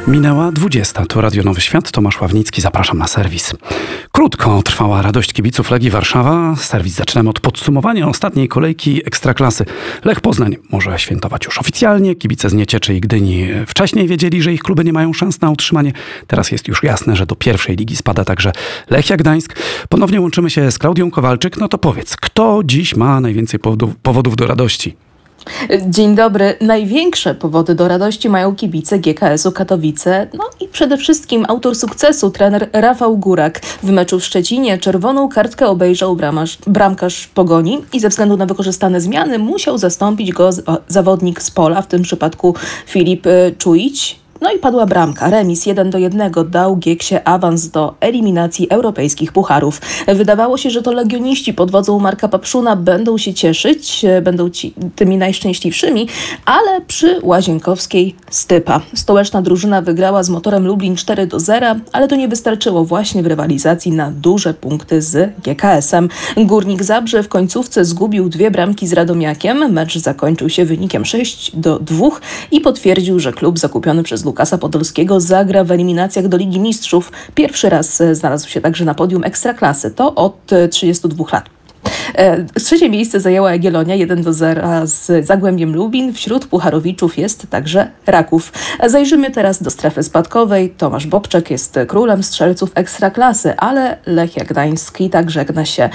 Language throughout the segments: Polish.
Minęła 20. To Radio Nowy Świat. Tomasz Ławnicki. Zapraszam na serwis. Krótko trwała radość kibiców Legii Warszawa. Serwis zaczynamy od podsumowania ostatniej kolejki Ekstraklasy. Lech Poznań może świętować już oficjalnie. Kibice z Niecieczy i Gdyni wcześniej wiedzieli, że ich kluby nie mają szans na utrzymanie. Teraz jest już jasne, że do pierwszej ligi spada także Lechia Gdańsk. Ponownie łączymy się z Klaudią Kowalczyk. No to powiedz, kto dziś ma najwięcej powodów do radości? Dzień dobry. Największe powody do radości mają kibice GKS-u Katowice. No i przede wszystkim autor sukcesu, trener Rafał Górak. W meczu w Szczecinie czerwoną kartkę obejrzał bramkarz Pogoni i ze względu na wykorzystane zmiany musiał zastąpić go zawodnik z pola, w tym przypadku Filip Czujić. No i padła bramka. Remis 1-1 dał Gieksie awans do eliminacji europejskich pucharów. Wydawało się, że to legioniści pod wodzą Marka Papszuna będą się cieszyć, będą tymi najszczęśliwszymi, ale przy Łazienkowskiej stypa. Stołeczna drużyna wygrała z Motorem Lublin 4-0, ale to nie wystarczyło właśnie w rywalizacji na duże punkty z GKS-em. Górnik Zabrze w końcówce zgubił 2 bramki z Radomiakiem. Mecz zakończył się wynikiem 6-2 i potwierdził, że klub zakupiony przez Lukasa Podolskiego zagra w eliminacjach do Ligi Mistrzów. Pierwszy raz znalazł się także na podium Ekstraklasy. To od 32 lat. Trzecie miejsce zajęła Jagiellonia 1-0 z Zagłębiem Lubin. Wśród pucharowiczów jest także Raków. Zajrzymy teraz do strefy spadkowej. Tomasz Bobczek jest królem strzelców Ekstraklasy, ale Lechia Gdańsk i tak żegna się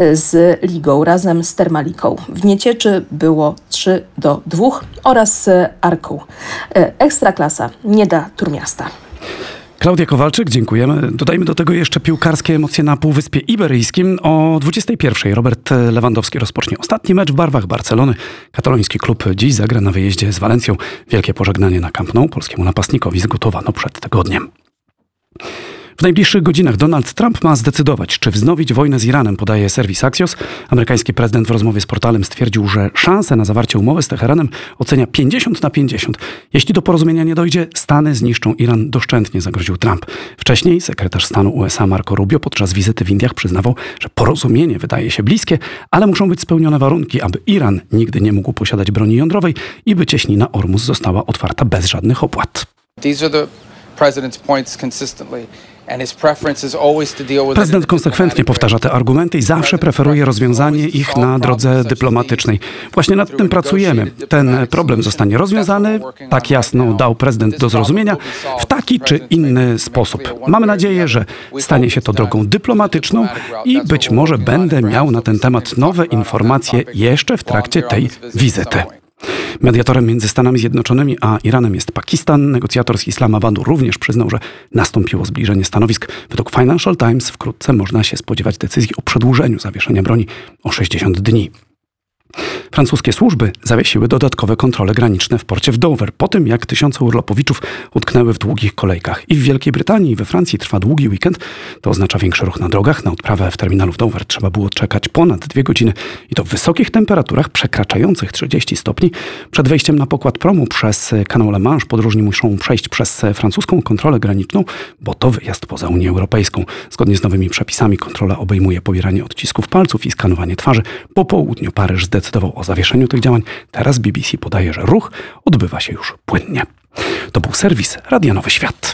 z ligą razem z Termaliką. W Niecieczy było 3-2 oraz Arką. Ekstraklasa nie da Trójmiasta. Klaudia Kowalczyk, dziękujemy. Dodajmy do tego jeszcze piłkarskie emocje na Półwyspie Iberyjskim. O 21:00 Robert Lewandowski rozpocznie ostatni mecz w barwach Barcelony. Kataloński klub dziś zagra na wyjeździe z Walencją. Wielkie pożegnanie na Camp Nou polskiemu napastnikowi zgotowano przed tygodniem. W najbliższych godzinach Donald Trump ma zdecydować, czy wznowić wojnę z Iranem, podaje serwis Axios. Amerykański prezydent w rozmowie z portalem stwierdził, że szanse na zawarcie umowy z Teheranem ocenia 50-50. Jeśli do porozumienia nie dojdzie, Stany zniszczą Iran doszczętnie, zagroził Trump. Wcześniej sekretarz stanu USA Marco Rubio podczas wizyty w Indiach przyznawał, że porozumienie wydaje się bliskie, ale muszą być spełnione warunki, aby Iran nigdy nie mógł posiadać broni jądrowej i by cieśnina Ormus została otwarta bez żadnych opłat. These are the president's points consistently. Prezydent konsekwentnie powtarza te argumenty i zawsze preferuje rozwiązanie ich na drodze dyplomatycznej. Właśnie nad tym pracujemy. Ten problem zostanie rozwiązany, tak jasno dał prezydent do zrozumienia, w taki czy inny sposób. Mamy nadzieję, że stanie się to drogą dyplomatyczną i być może będę miał na ten temat nowe informacje jeszcze w trakcie tej wizyty. Mediatorem między Stanami Zjednoczonymi a Iranem jest Pakistan. Negocjator z Islamabadu również przyznał, że nastąpiło zbliżenie stanowisk. Według Financial Times wkrótce można się spodziewać decyzji o przedłużeniu zawieszenia broni o 60 dni. Francuskie służby zawiesiły dodatkowe kontrole graniczne w porcie w Dover po tym, jak tysiące urlopowiczów utknęły w długich kolejkach. I w Wielkiej Brytanii i we Francji trwa długi weekend. To oznacza większy ruch na drogach. Na odprawę w terminalu w Dover trzeba było czekać ponad 2 godziny i to w wysokich temperaturach przekraczających 30 stopni. Przed wejściem na pokład promu przez kanał La Manche podróżni muszą przejść przez francuską kontrolę graniczną, bo to wyjazd poza Unię Europejską. Zgodnie z nowymi przepisami kontrola obejmuje pobieranie odcisków palców i skanowanie twarzy. Po południu Paryż zdecydował o zawieszeniu tych działań. Teraz BBC podaje, że ruch odbywa się już płynnie. To był serwis Radia Nowy Świat.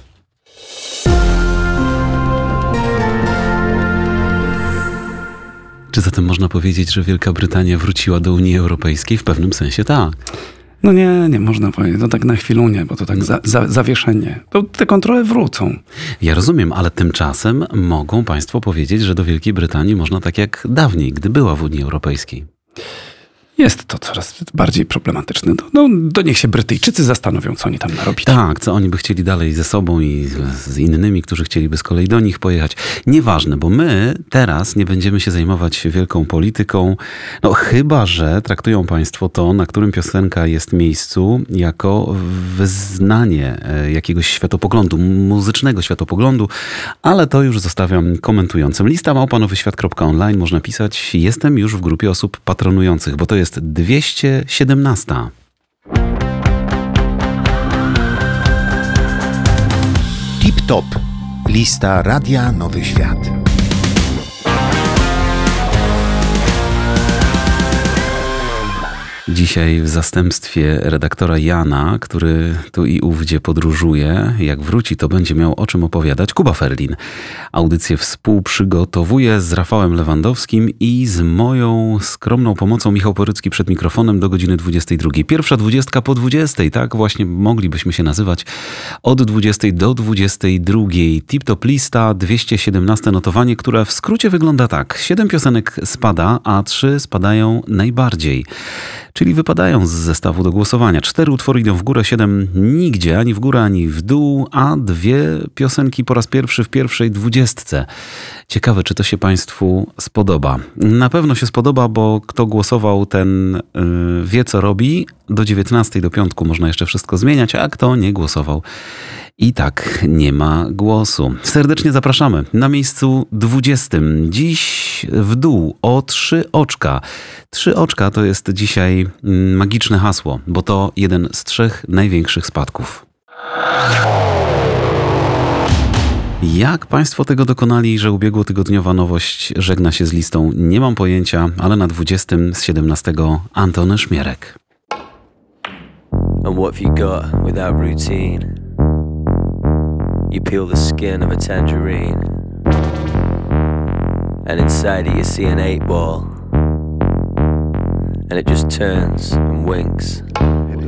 Czy zatem można powiedzieć, że Wielka Brytania wróciła do Unii Europejskiej? W pewnym sensie tak. No nie można powiedzieć. To tak na chwilunię, bo to tak zawieszenie. To te kontrole wrócą. Ja rozumiem, ale tymczasem mogą państwo powiedzieć, że do Wielkiej Brytanii można tak jak dawniej, gdy była w Unii Europejskiej. Jest to coraz bardziej problematyczne. To niech się Brytyjczycy zastanowią, co oni tam narobili. Tak, co oni by chcieli dalej ze sobą i z innymi, którzy chcieliby z kolei do nich pojechać. Nieważne, bo my teraz nie będziemy się zajmować wielką polityką, chyba że traktują państwo to, na którym piosenka jest miejscu, jako wyznanie jakiegoś światopoglądu, muzycznego światopoglądu, ale to już zostawiam komentującym. lista@nowyświat.online można pisać. Jestem już w grupie osób patronujących, bo to jest 217. Tip Top. Lista Radia Nowy Świat. Dzisiaj w zastępstwie redaktora Jana, który tu i ówdzie podróżuje. Jak wróci, to będzie miał o czym opowiadać. Kuba Ferlin. Audycję współprzygotowuje z Rafałem Lewandowskim i z moją skromną pomocą Michał Porycki przed mikrofonem do godziny 22. Pierwsza 20 po 20, tak właśnie moglibyśmy się nazywać. Od 20 do 22. Tip Top lista, 217 notowanie, które w skrócie wygląda tak. 7 piosenek spada, a 3 spadają najbardziej. Czyli wypadają z zestawu do głosowania. 4 utwory idą w górę, 7 nigdzie, ani w górę, ani w dół, a 2 piosenki po raz pierwszy w pierwszej 20. Ciekawe, czy to się Państwu spodoba. Na pewno się spodoba, bo kto głosował, ten wie, co robi. Do 19, do piątku można jeszcze wszystko zmieniać, a kto nie głosował, i tak nie ma głosu. Serdecznie zapraszamy. Na miejscu 20. Dziś w dół o 3 oczka. 3 oczka to jest dzisiaj magiczne hasło, bo to jeden z 3 największych spadków. Jak Państwo tego dokonali, że ubiegłotygodniowa nowość żegna się z listą? Nie mam pojęcia, ale na 20 z 17 Antony Szmierek. And what have you got without routine? You peel the skin of a tangerine, and inside it you see an 8-ball, and it just turns and winks.